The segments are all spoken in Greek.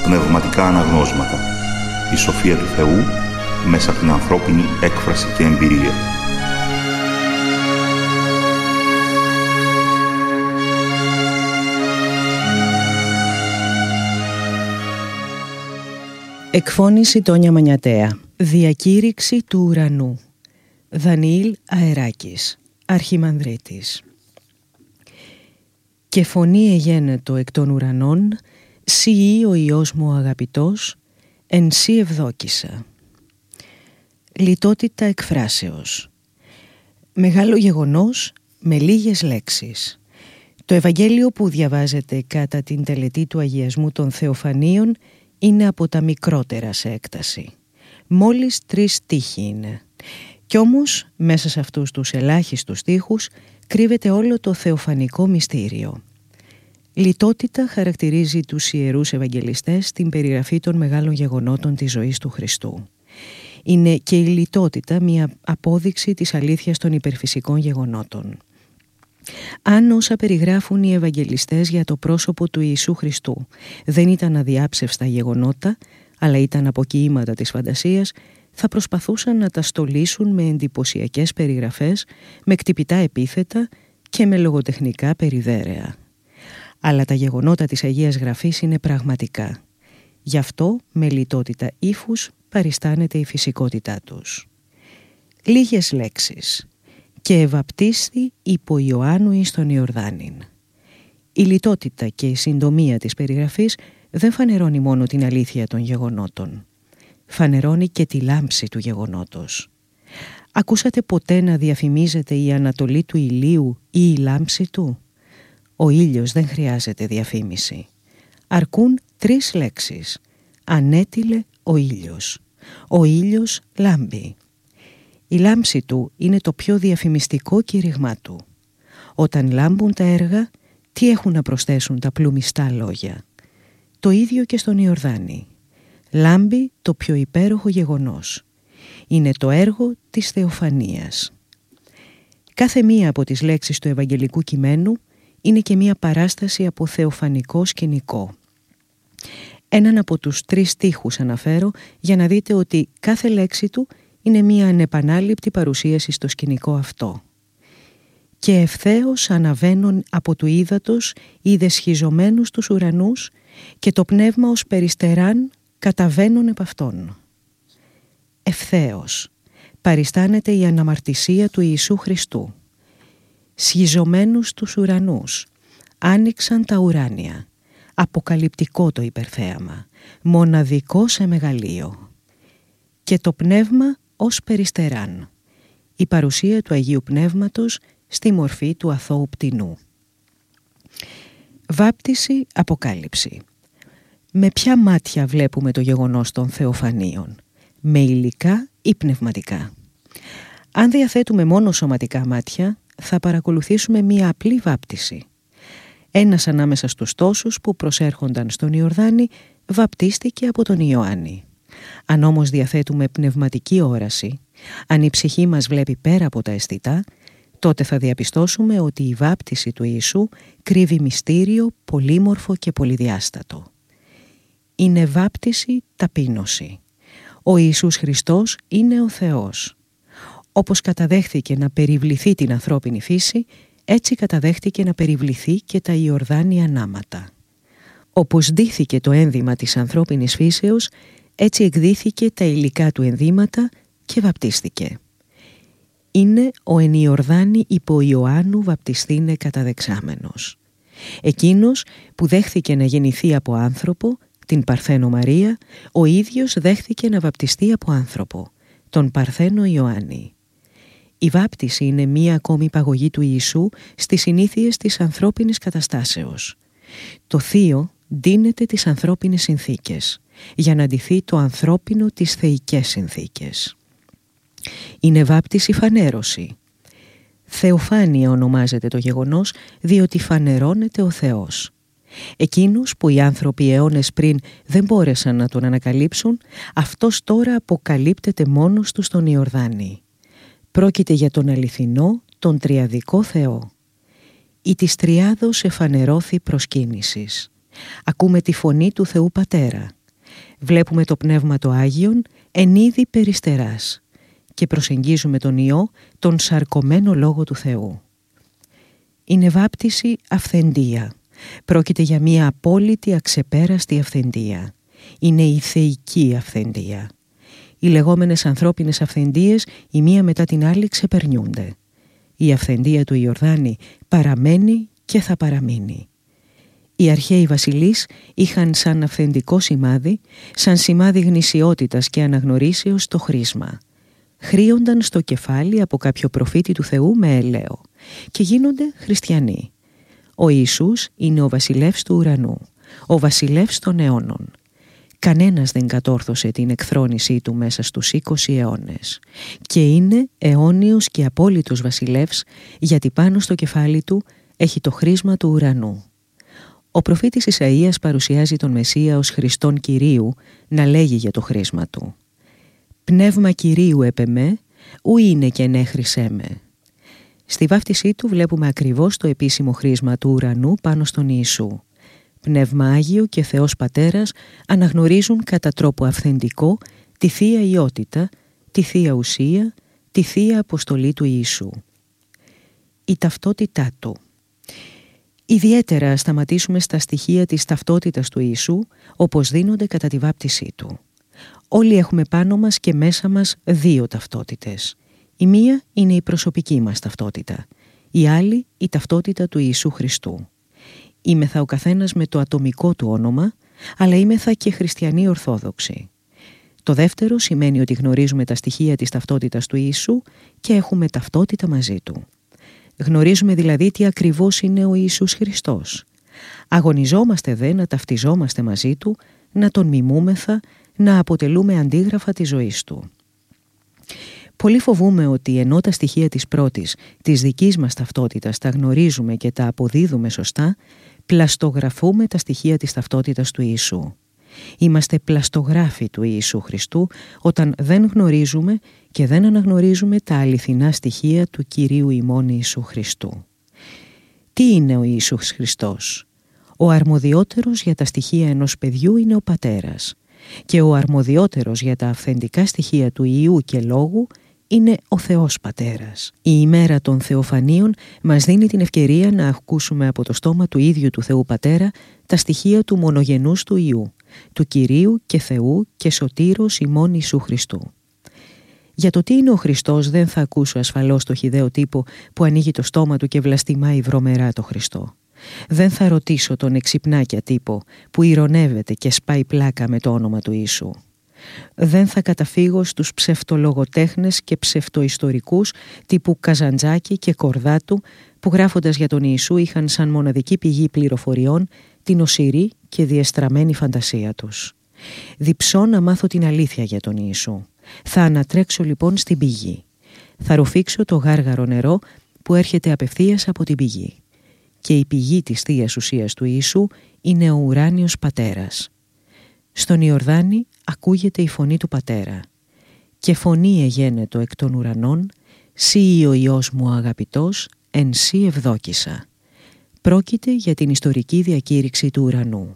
πνευματικά αναγνώσματα. Η σοφία του Θεού μέσα από την ανθρώπινη έκφραση και εμπειρία. Εκφώνηση Τόνια Μανιατέα. Διακήρυξη του ουρανού. Δανιήλ Αεράκης, Αρχιμανδρίτης. «Και φωνή εγένετο εκ των ουρανών, σοι ο Υιός μου αγαπητός, εν σοι ευδόκησα». Λιτότητα εκφράσεως. Μεγάλο γεγονός με λίγες λέξεις. Το Ευαγγέλιο που διαβάζεται κατά την τελετή του αγιασμού των Θεοφανίων είναι από τα μικρότερα σε έκταση. Μόλις 3 στίχοι είναι. Κι όμως μέσα σε αυτούς τους ελάχιστους στίχους κρύβεται όλο το θεοφανικό μυστήριο. Λιτότητα χαρακτηρίζει τους ιερούς Ευαγγελιστές στην περιγραφή των μεγάλων γεγονότων της ζωής του Χριστού. Είναι και η λιτότητα μια απόδειξη της αλήθειας των υπερφυσικών γεγονότων. Αν όσα περιγράφουν οι Ευαγγελιστές για το πρόσωπο του Ιησού Χριστού δεν ήταν αδιάψευστα γεγονότα, αλλά ήταν αποκοιήματα της φαντασίας, θα προσπαθούσαν να τα στολίσουν με εντυπωσιακές περιγραφές, με κτυπητά επίθετα και με λογοτεχνικά περιδέρεα. Αλλά τα γεγονότα της Αγίας Γραφής είναι πραγματικά. Γι' αυτό με λιτότητα ύφους παριστάνεται η φυσικότητά τους. Λίγες λέξεις. «Και ευαπτίσθη υπό Ιωάννου εις τον Ιορδάνην». Η λιτότητα και η συντομία της περιγραφής δεν φανερώνει μόνο την αλήθεια των γεγονότων. Φανερώνει και τη λάμψη του γεγονότος. Ακούσατε ποτέ να διαφημίζεται η ανατολή του ηλίου ή η λάμψη του? Ο ήλιος δεν χρειάζεται διαφήμιση. Αρκούν 3 λέξεις. Ανέτειλε ο ήλιος. Ο ήλιος λάμπει. Η λάμψη του είναι το πιο διαφημιστικό κήρυγμά του. Όταν λάμπουν τα έργα, τι έχουν να προσθέσουν τα πλουμιστά λόγια? Το ίδιο και στον Ιορδάνη. Λάμπει το πιο υπέροχο γεγονός. Είναι το έργο της θεοφανίας. Κάθε μία από τις λέξεις του Ευαγγελικού κειμένου είναι και μία παράσταση από θεοφανικό σκηνικό. Έναν από τους 3 στίχους αναφέρω για να δείτε ότι κάθε λέξη του είναι μία ανεπανάληπτη παρουσίαση στο σκηνικό αυτό. «Και ευθέως αναβαίνουν από του ύδατος είδε σχιζωμένους τους ουρανούς και το πνεύμα ως περιστεράν καταβαίνουν επ' αυτόν». Ευθέως παριστάνεται η αναμαρτησία του Ιησού Χριστού. Σχιζωμένους τους ουρανούς, άνοιξαν τα ουράνια. Αποκαλυπτικό το υπερθέαμα, μοναδικό σε μεγαλείο. Και το πνεύμα ως περιστεράν, η παρουσία του Αγίου Πνεύματος στη μορφή του αθώου πτηνού. Βάπτιση, αποκάλυψη. Με ποια μάτια βλέπουμε το γεγονός των θεοφανίων? Με υλικά ή πνευματικά? Αν διαθέτουμε μόνο σωματικά μάτια, θα παρακολουθήσουμε μία απλή βάπτιση. Ένας ανάμεσα στους τόσους που προσέρχονταν στον Ιορδάνη βαπτίστηκε από τον Ιωάννη. Αν όμως διαθέτουμε πνευματική όραση, αν η ψυχή μας βλέπει πέρα από τα αισθητά, τότε θα διαπιστώσουμε ότι η βάπτιση του Ιησού κρύβει μυστήριο πολύμορφο και πολυδιάστατο. Είναι βάπτιση ταπείνωση. Ο Ιησούς Χριστός είναι ο Θεός. Όπως καταδέχθηκε να περιβληθεί την ανθρώπινη φύση, έτσι καταδέχτηκε να περιβληθεί και τα Ιορδάνια νάματα. Όπως ντύθηκε το ένδυμα της ανθρώπινης φύσεως, έτσι εκδύθηκε τα υλικά του ενδύματα και βαπτίστηκε. Είναι ο εν Ιορδάνη υπό Ιωάννου βαπτιστήνε καταδεξάμενος. Εκείνος που δέχθηκε να γεννηθεί από άνθρωπο, την Παρθένο Μαρία, ο ίδιος δέχθηκε να βαπτιστεί από άνθρωπο, τον Παρθένο Ιωάννη. Η βάπτιση είναι μία ακόμη παγωγή του Ιησού στις συνήθειες της ανθρώπινης καταστάσεως. Το θείο ντύνεται τις ανθρώπινες συνθήκες για να ντυθεί το ανθρώπινο τις θεϊκές συνθήκες. Είναι βάπτιση φανέρωση. Θεοφάνεια ονομάζεται το γεγονός διότι φανερώνεται ο Θεός. Εκείνος που οι άνθρωποι αιώνες πριν δεν μπόρεσαν να τον ανακαλύψουν, αυτός τώρα αποκαλύπτεται μόνος του στον Ιορδάνη. Πρόκειται για τον αληθινό, τον τριαδικό Θεό. Η της Τριάδος εφανερώθη προσκύνησης. Ακούμε τη φωνή του Θεού Πατέρα. Βλέπουμε το Πνεύμα το Άγιον εν είδη περιστεράς και προσεγγίζουμε τον Υιό, τον σαρκωμένο Λόγο του Θεού. Είναι βάπτιση αυθεντία. Πρόκειται για μια απόλυτη αξεπέραστη αυθεντία. Είναι η θεϊκή αυθεντία. Οι λεγόμενες ανθρώπινες αυθεντίες η μία μετά την άλλη ξεπερνιούνται. Η αυθεντία του Ιορδάνη παραμένει και θα παραμείνει. Οι αρχαίοι βασιλείς είχαν σαν αυθεντικό σημάδι, σαν σημάδι γνησιότητας και αναγνωρίσεως το χρήσμα. Χρήονταν στο κεφάλι από κάποιο προφήτη του Θεού με ελαίο και γίνονται χριστιανοί. Ο Ιησούς είναι ο βασιλεύς του ουρανού, ο βασιλεύς των αιώνων. Κανένας δεν κατόρθωσε την εκθρόνησή του μέσα στους 20 αιώνες και είναι αιώνιος και απόλυτος βασιλεύς, γιατί πάνω στο κεφάλι του έχει το χρήσμα του ουρανού. Ο προφήτης Ισαΐας παρουσιάζει τον Μεσσία ως Χριστόν Κυρίου να λέγει για το χρήσμα του. «Πνεύμα Κυρίου έπε με, ου είναι και νέχρησέ με». Στη βάφτισή του βλέπουμε ακριβώς το επίσημο χρήσμα του ουρανού πάνω στον Ιησού. Πνεύμα Άγιο και Θεός Πατέρας αναγνωρίζουν κατά τρόπο αυθεντικό τη Θεία Ιότητα, τη Θεία Ουσία, τη Θεία Αποστολή του Ιησού. Η ταυτότητά του. Ιδιαίτερα σταματήσουμε στα στοιχεία της ταυτότητας του Ιησού, όπως δίνονται κατά τη βάπτισή του. Όλοι έχουμε πάνω μας και μέσα μας δύο ταυτότητες. Η μία είναι η προσωπική μας ταυτότητα, η άλλη η ταυτότητα του Ιησού Χριστού. Είμεθα ο καθένας με το ατομικό του όνομα, αλλά είμεθα και χριστιανοί Ορθόδοξοι. Το δεύτερο σημαίνει ότι γνωρίζουμε τα στοιχεία της ταυτότητας του Ιησού και έχουμε ταυτότητα μαζί του. Γνωρίζουμε δηλαδή τι ακριβώς είναι ο Ιησούς Χριστός. Αγωνιζόμαστε δε να ταυτιζόμαστε μαζί του, να τον μιμούμεθα, να αποτελούμε αντίγραφα της ζωής του. Πολύ φοβούμε ότι ενώ τα στοιχεία της πρώτης, της δικής μας ταυτότητας, τα γνωρίζουμε και τα αποδίδουμε σωστά, πλαστογραφούμε τα στοιχεία της ταυτότητας του Ιησού. Είμαστε πλαστογράφοι του Ιησού Χριστού όταν δεν γνωρίζουμε και δεν αναγνωρίζουμε τα αληθινά στοιχεία του Κυρίου ημών Ιησού Χριστού. Τι είναι ο Ιησούς Χριστός? Ο αρμοδιότερος για τα στοιχεία ενός παιδιού είναι ο Πατέρας και ο αρμοδιότερος για τα αυθεντικά στοιχεία του Υιού και Λόγου είναι ο Θεός Πατέρας. Η ημέρα των Θεοφανίων μας δίνει την ευκαιρία να ακούσουμε από το στόμα του ίδιου του Θεού Πατέρα τα στοιχεία του μονογενούς του Υιού, του Κυρίου και Θεού και Σωτήρος ημών Ιησού Χριστού. Για το τι είναι ο Χριστός δεν θα ακούσω ασφαλώς το χυδαίο τύπο που ανοίγει το στόμα του και βλαστημάει βρωμερά το Χριστό. Δεν θα ρωτήσω τον εξυπνάκια τύπο που ηρωνεύεται και σπάει πλάκα με το όνομα του Ιησού. Δεν θα καταφύγω στους ψευτολογοτέχνες και ψευτοϊστορικούς τύπου Καζαντζάκη και Κορδάτου που γράφοντας για τον Ιησού είχαν σαν μοναδική πηγή πληροφοριών την οσηρή και διεστραμμένη φαντασία τους. Διψώ να μάθω την αλήθεια για τον Ιησού. Θα ανατρέξω λοιπόν στην πηγή. Θα ρουφήξω το γάργαρο νερό που έρχεται απευθείας από την πηγή. Και η πηγή της Θείας Ουσίας του Ιησού είναι ο ουράνιος Πατέρας. Στον Ιορδάνη ακούγεται η φωνή του Πατέρα. «Και φωνή εγένετο εκ των ουρανών, σύ ο Υιός μου ο αγαπητός, εν σύ ευδόκησα». Πρόκειται για την ιστορική διακήρυξη του ουρανού.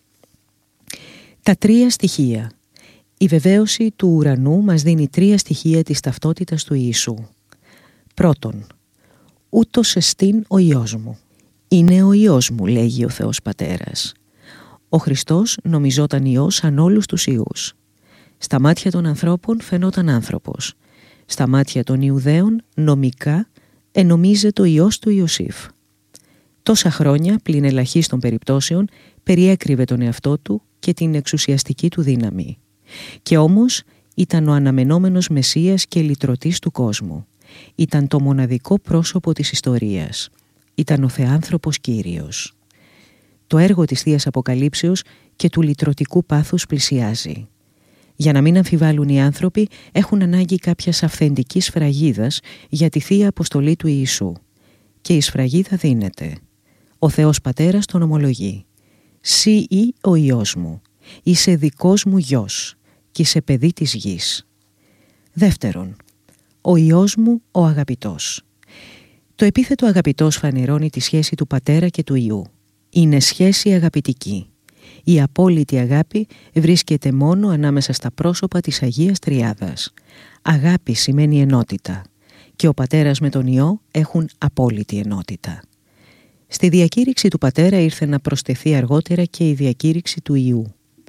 Τα τρία στοιχεία. Η βεβαίωση του ουρανού μας δίνει τρία στοιχεία της ταυτότητας του Ιησού. Πρώτον, ούτως εστίν ο Υιός μου. Είναι ο Υιός μου, λέγει ο Θεός Πατέρας. Ο Χριστός νομιζόταν Υιός σαν όλους τους Υιούς. Στα μάτια των ανθρώπων φαινόταν άνθρωπος. Στα μάτια των Ιουδαίων νομικά ενομίζεται ο Υιός του Ιωσήφ. Τόσα χρόνια, πλην ελαχίστων περιπτώσεων, περιέκρυβε τον εαυτό του και την εξουσιαστική του δύναμη. Και όμως ήταν ο αναμενόμενος Μεσσίας και λυτρωτής του κόσμου. Ήταν το μοναδικό πρόσωπο της ιστορίας. Ήταν ο Θεάνθρωπος Κύριος. Το έργο της Θείας Αποκαλύψεως και του λυτρωτικού πάθους πλησιάζει. Για να μην αμφιβάλλουν οι άνθρωποι, έχουν ανάγκη κάποιας αυθεντικής σφραγίδας για τη Θεία Αποστολή του Ιησού. Και η σφραγίδα δίνεται. Ο Θεός Πατέρας τον ομολογεί. «Σύ ή ο Υιός μου, είσαι δικός μου γιος και είσαι παιδί της γης». Δεύτερον, ο Υιός μου ο αγαπητός. Το επίθετο αγαπητός φανερώνει τη σχέση του Πατέρα και του Υιού. Είναι σχέση αγαπητική. Η απόλυτη αγάπη βρίσκεται μόνο ανάμεσα στα πρόσωπα της Αγίας Τριάδας. Αγάπη σημαίνει ενότητα και ο Πατέρας με τον Υιό έχουν απόλυτη ενότητα. Στη διακήρυξη του Πατέρα ήρθε να προσθεθεί αργότερα και η διακήρυξη του Υιού.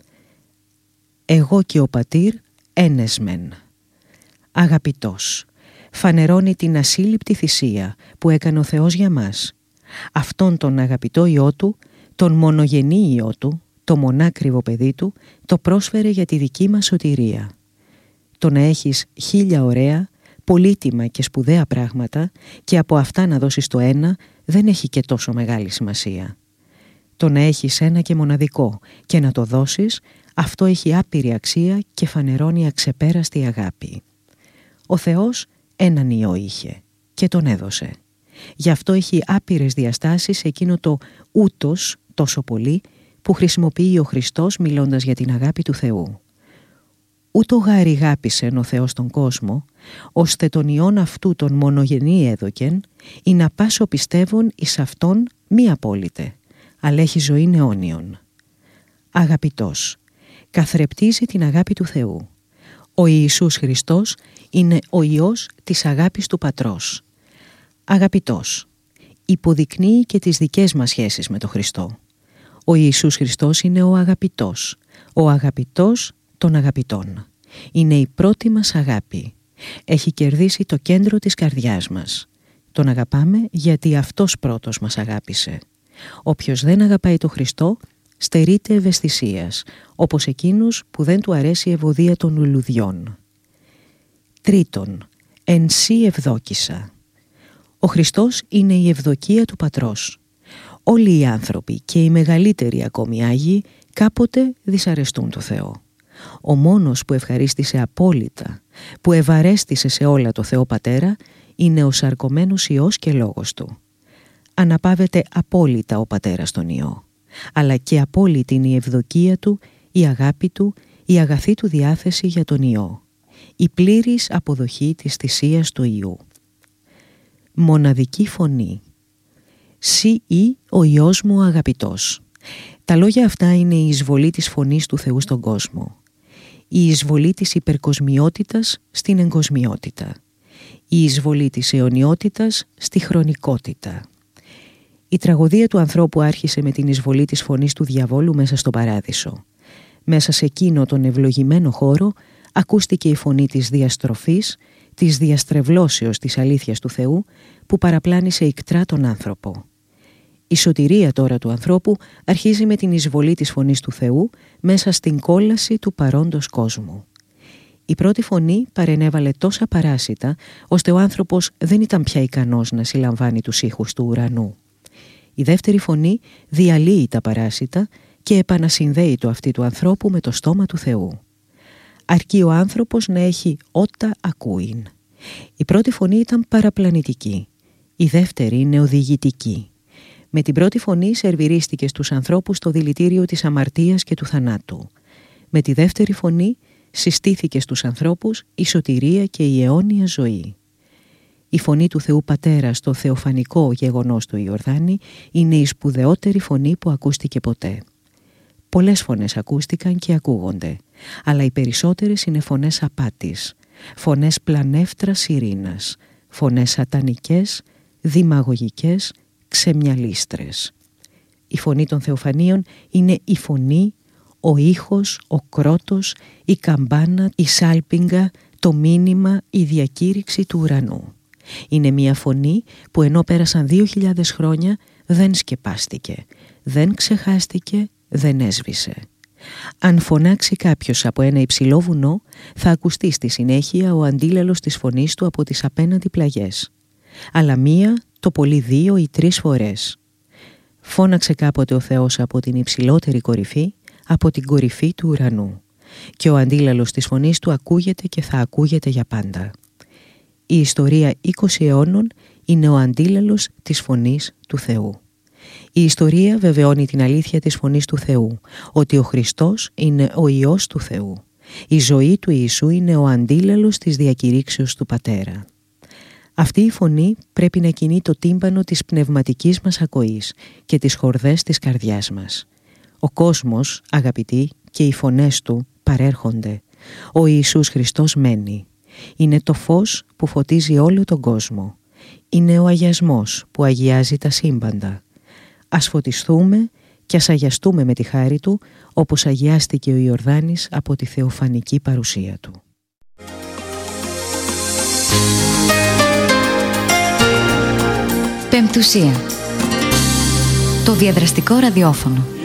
Εγώ και ο Πατήρ ένες μεν. Αγαπητός, φανερώνει την ασύλληπτη θυσία που έκανε ο Θεός για μας. Αυτόν τον αγαπητό Υιό Του, τον μονογενή Υιό Του, το μονάκριβο παιδί Του, το πρόσφερε για τη δική μας σωτηρία. Το να έχεις 1000 ωραία, πολύτιμα και σπουδαία πράγματα και από αυτά να δώσεις το ένα δεν έχει και τόσο μεγάλη σημασία. Το να έχεις ένα και μοναδικό και να το δώσεις, αυτό έχει άπειρη αξία και φανερώνει αξεπέραστη αγάπη. Ο Θεός έναν Υιό είχε και τον έδωσε. Γι' αυτό έχει άπειρες διαστάσεις εκείνο το ούτως τόσο πολύ που χρησιμοποιεί ο Χριστός μιλώντας για την αγάπη του Θεού. Ούτω γάρι γάπησεν ο Θεός τον κόσμο, ώστε τον Υιόν αυτού τον μονογενή έδωκεν, ή να πάσο πιστεύων εις αυτόν μη απόλυτε, αλλά έχει ζωήν αιώνιον. Αγαπητός, καθρεπτίζει την αγάπη του Θεού. Ο Ιησούς Χριστός είναι ο Υιός της αγάπης του Πατρός. Αγαπητός, υποδεικνύει και τις δικές μας σχέσεις με τον Χριστό. Ο Ιησούς Χριστός είναι ο αγαπητός των αγαπητών. Είναι η πρώτη μας αγάπη. Έχει κερδίσει το κέντρο της καρδιάς μας. Τον αγαπάμε γιατί Αυτός πρώτος μας αγάπησε. Όποιος δεν αγαπάει τον Χριστό στερείται ευαισθησίας, όπως εκείνος που δεν του αρέσει η ευωδία των λουλουδιών. Τρίτον, εν σύ ευδόκησα. Ο Χριστός είναι η ευδοκία του Πατρός. Όλοι οι άνθρωποι και οι μεγαλύτεροι ακόμη Άγιοι κάποτε δυσαρεστούν το Θεό. Ο μόνος που ευχαρίστησε απόλυτα, που ευαρέστησε σε όλα το Θεό Πατέρα, είναι ο σαρκωμένος Υιός και Λόγος Του. Αναπαύεται απόλυτα ο Πατέρας τον Υιό, αλλά και απόλυτη είναι η ευδοκία Του, η αγάπη Του, η αγαθή Του διάθεση για τον Υιό, η πλήρης αποδοχή της θυσίας του Υιού. Μοναδική φωνή. Συ ή ο Υιός μου ο αγαπητός. Τα λόγια αυτά είναι η εισβολή της φωνής του Θεού στον κόσμο. Η εισβολή της υπερκοσμιότητας στην εγκοσμιότητα. Η εισβολή της αιωνιότητας στη χρονικότητα. Η τραγωδία του ανθρώπου άρχισε με την εισβολή της φωνής του διαβόλου μέσα στο παράδεισο. Μέσα σε εκείνο τον ευλογημένο χώρο ακούστηκε η φωνή της διαστροφής, της διαστρεβλώσεως της αλήθειας του Θεού που παραπλάνησε ικτρά τον άνθρωπο. Η σωτηρία τώρα του ανθρώπου αρχίζει με την εισβολή της φωνής του Θεού μέσα στην κόλαση του παρόντος κόσμου. Η πρώτη φωνή παρενέβαλε τόσα παράσιτα ώστε ο άνθρωπος δεν ήταν πια ικανός να συλλαμβάνει τους ήχους του ουρανού. Η δεύτερη φωνή διαλύει τα παράσιτα και επανασυνδέει το αυτί του ανθρώπου με το στόμα του Θεού. Αρκεί ο άνθρωπος να έχει ότα ακούειν. Η πρώτη φωνή ήταν παραπλανητική, η δεύτερη είναι οδηγητική. Με την πρώτη φωνή σερβιρίστηκε στους ανθρώπους το δηλητήριο της αμαρτίας και του θανάτου. Με τη δεύτερη φωνή συστήθηκε στους ανθρώπους η σωτηρία και η αιώνια ζωή. Η φωνή του Θεού Πατέρα στο θεοφανικό γεγονός του Ιορδάνη είναι η σπουδαιότερη φωνή που ακούστηκε ποτέ. Πολλές φωνές ακούστηκαν και ακούγονται, αλλά οι περισσότερες είναι φωνές απάτης, φωνές πλανεύτρας ειρήνας, φωνές σατανικές, δημαγωγικές, ξεμιαλίστρες. Η φωνή των θεοφανίων είναι η φωνή, ο ήχος, ο κρότος, η καμπάνα, η σάλπιγγα, το μήνυμα, η διακήρυξη του ουρανού. Είναι μια φωνή που ενώ πέρασαν 2.000 χρόνια δεν σκεπάστηκε, δεν ξεχάστηκε, δεν έσβησε. Αν φωνάξει κάποιος από ένα υψηλό βουνό, θα ακουστεί στη συνέχεια ο αντίλαλος της φωνής του από τις απέναντι πλαγιές. Αλλά μία, το πολύ 2 ή 3 φορές. Φώναξε κάποτε ο Θεός από την υψηλότερη κορυφή, από την κορυφή του ουρανού. Και ο αντίλαλος της φωνής του ακούγεται και θα ακούγεται για πάντα. Η ιστορία 20 αιώνων είναι ο αντίλαλος της φωνής του Θεού. Η ιστορία βεβαιώνει την αλήθεια της φωνής του Θεού, ότι ο Χριστός είναι ο Υιός του Θεού. Η ζωή του Ιησού είναι ο αντίλαλος της διακηρύξεως του Πατέρα. Αυτή η φωνή πρέπει να κινεί το τύμπανο της πνευματικής μας ακοής και τις χορδές της καρδιάς μας. Ο κόσμος, αγαπητοί, και οι φωνές του παρέρχονται. Ο Ιησούς Χριστός μένει. Είναι το φως που φωτίζει όλο τον κόσμο. Είναι ο αγιασμός που αγιάζει τα σύμπαντα. Ας φωτιστούμε και ας αγιαστούμε με τη χάρη του, όπως αγιάστηκε ο Ιορδάνης από τη θεοφανική παρουσία του. Πεμπτουσία. Το διαδραστικό ραδιόφωνο.